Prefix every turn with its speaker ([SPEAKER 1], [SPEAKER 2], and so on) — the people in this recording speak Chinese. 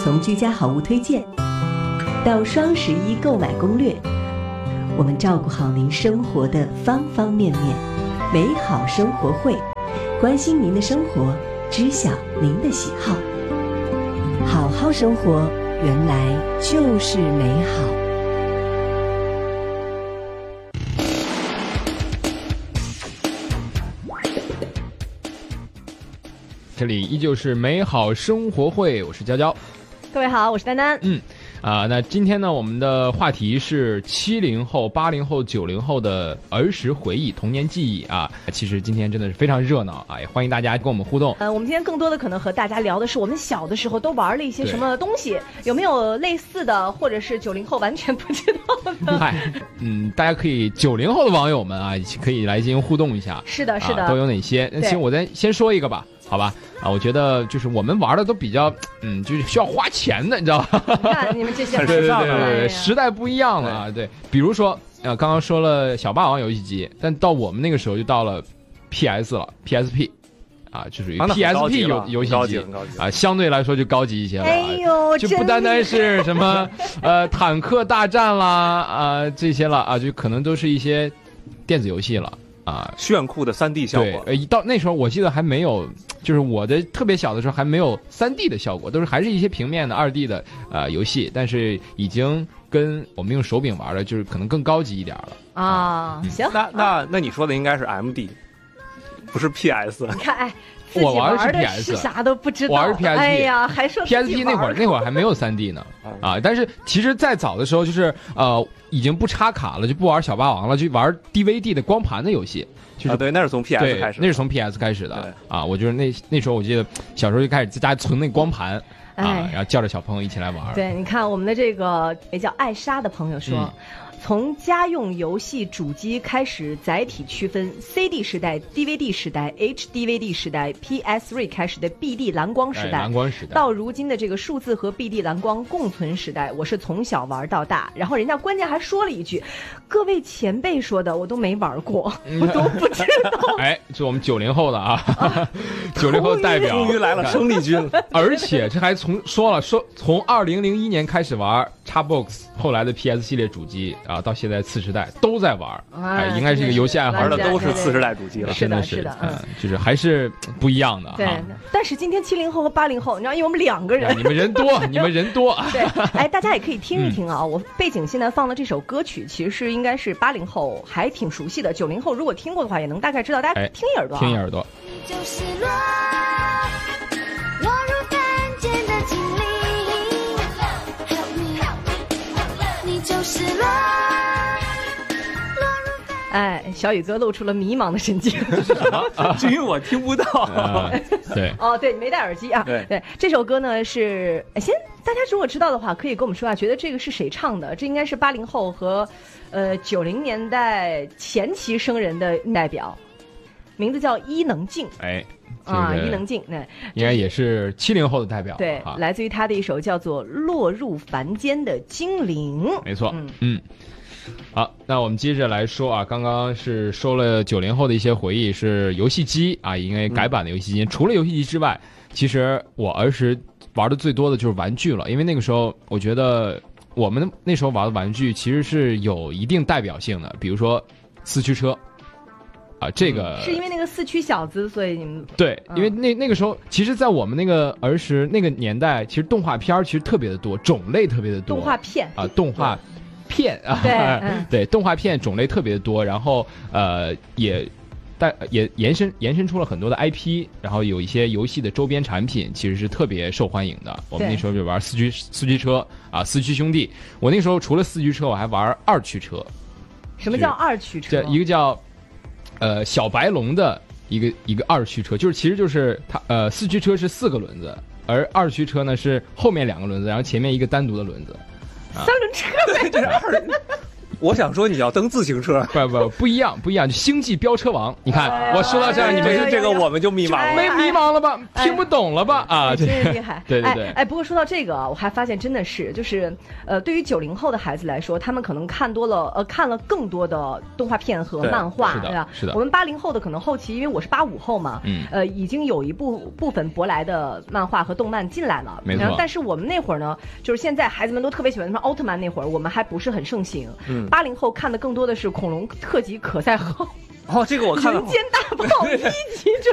[SPEAKER 1] 从居家好物推荐到双11购买攻略，我们照顾好您生活的方方面面。美好生活会，关心您的生活，知晓您的喜好。好好生活，原来就是美好。
[SPEAKER 2] 这里依旧是美好生活会，我是娇娇。
[SPEAKER 3] 各位好，我是丹丹。
[SPEAKER 2] 那今天呢，我们的话题是70后、80后、90后的儿时回忆、童年记忆啊。其实今天真的是非常热闹啊，也欢迎大家跟我们互动。
[SPEAKER 3] 我们今天更多的可能和大家聊的是我们小的时候都玩了一些什么东西，有没有类似的，或者是90后完全不知道的？
[SPEAKER 2] 嗨，大家可以90后的网友们啊，可以来进行互动一下。
[SPEAKER 3] 是的，是的，
[SPEAKER 2] 都有哪些？那行，我先说一个吧。好吧，我觉得就是我们玩的都比较，就是需要花钱的，你知道吧？
[SPEAKER 3] 你看你们这些
[SPEAKER 2] 很时尚的，对，时代不一样了啊。对，比如说，刚刚说了小霸王游戏机，但到我们那个时候就到了 PS 了 ，PSP， 啊，就是 PSP 游戏机啊，相对来说就高级一些了。
[SPEAKER 3] 哎呦，
[SPEAKER 2] 就不单单是什么坦克大战啦这些了啊，就可能都是一些电子游戏了。
[SPEAKER 4] 炫酷的3D 效果。
[SPEAKER 2] 对，到那时候我记得还没有，就是我的特别小的时候还没有3D 的效果，都是还是一些平面的2D 的游戏，但是已经跟我们用手柄玩的，就是可能更高级一点了
[SPEAKER 3] 啊。行，
[SPEAKER 4] 那你说的应该是 MD， 不是 PS。
[SPEAKER 3] 你看，
[SPEAKER 2] 我玩的是
[SPEAKER 3] PS， 啥都不知道。
[SPEAKER 2] 我玩的是 PSP，
[SPEAKER 3] 哎呀，还说
[SPEAKER 2] PSP 那会儿还没有3D 呢但是其实再早的时候就是已经不插卡了，就不玩小霸王了，就玩 DVD 的光盘的游戏。就是
[SPEAKER 4] 对，那是从 PS 开始，
[SPEAKER 2] 那是从 PS 开始的我就是那时候我记得小时候就开始在家存那光盘然后叫着小朋友一起来玩。
[SPEAKER 3] 对，你看我们的这个也叫艾莎的朋友说。从家用游戏主机开始载体区分 CD 时代 DVD 时代 HDVD 时代 PS3 开始的 BD 蓝光时代，到如今的这个数字和 BD 蓝光共存时代，我是从小玩到大。然后人家关键还说了一句，各位前辈说的我都没玩过，我都不知道。
[SPEAKER 2] 是我们90后的90后的代表
[SPEAKER 4] 终于来了，生力军。
[SPEAKER 2] 而且这还从2001年开始玩 Xbox， 后来的 PS 系列主机到现在次时代都在玩，应该是一个游戏爱好
[SPEAKER 4] 玩的都是次时代主机了，
[SPEAKER 2] 真的是就是还是不一样的。
[SPEAKER 3] 对，但是今天70后和80后，你知道，因为我们2个人，
[SPEAKER 2] 你们人多，
[SPEAKER 3] 对，大家也可以听一听啊。我背景现在放的这首歌曲，其实应该是80后还挺熟悉的，90后如果听过的话，也能大概知道。大家听一耳朵，
[SPEAKER 2] 听一耳朵。
[SPEAKER 5] 就是落入凡间的精灵 ，Help me， 你就是
[SPEAKER 3] 小宇哥露出了迷茫的神情。
[SPEAKER 4] 这是什么？因为我听不到。
[SPEAKER 2] 对。
[SPEAKER 3] 对，你没戴耳机啊。对，这首歌呢是大家如果知道的话，可以跟我们说觉得这个是谁唱的？这应该是80后和90年代前期生人的代表，名字叫伊能静。伊能静，
[SPEAKER 2] 应该也是70后的代表。
[SPEAKER 3] 对，来自于他的一首叫做《落入凡间的精灵》。
[SPEAKER 2] 没错，好，那我们接着来说刚刚是说了90后的一些回忆，是游戏机因为改版的游戏机。除了游戏机之外，其实我儿时玩的最多的就是玩具了，因为那个时候我觉得我们那时候玩的玩具其实是有一定代表性的，比如说四驱车。这个
[SPEAKER 3] 是因为那个四驱小子，所以你们
[SPEAKER 2] 对，因为那个时候，其实，在我们那个儿时那个年代，其实动画片其实特别的多，种类特别的多。
[SPEAKER 3] 动画片
[SPEAKER 2] 动画片对，动画片种类特别的多，然后也延伸出了很多的 IP， 然后有一些游戏的周边产品其实是特别受欢迎的。我们那时候就玩四驱车四驱兄弟。我那时候除了四驱车，我还玩2驱车。
[SPEAKER 3] 什么叫2驱车？
[SPEAKER 2] 一个叫小白龙的一个2驱车，其实就是它四驱车是4个轮子，而2驱车呢是后面2个轮子，然后前面一个单独的轮子。
[SPEAKER 3] 3轮车呗，
[SPEAKER 4] 这是我想说你要蹬自行车，
[SPEAKER 2] 不一样，就星际飙车王，你看我说到这儿，你们
[SPEAKER 4] 这个我们就迷茫了，
[SPEAKER 2] 没迷茫了吧？听不懂了吧？啊，
[SPEAKER 3] 真是厉害！
[SPEAKER 2] 对，
[SPEAKER 3] 不过说到这个，我还发现真的是，就是对于90后的孩子来说，他们可能看了更多的动画片和漫画，对吧？
[SPEAKER 2] 是的。
[SPEAKER 3] 我们80后的可能后期，因为我是85后嘛，已经有一部分舶来的漫画和动漫进来了，
[SPEAKER 2] 没错。
[SPEAKER 3] 但是我们那会儿呢，就是现在孩子们都特别喜欢什么奥特曼，那会儿我们还不是很盛行。80后看的更多的是恐龙特级可赛号。
[SPEAKER 4] 哦，这个我看了，
[SPEAKER 3] 人间大炮1级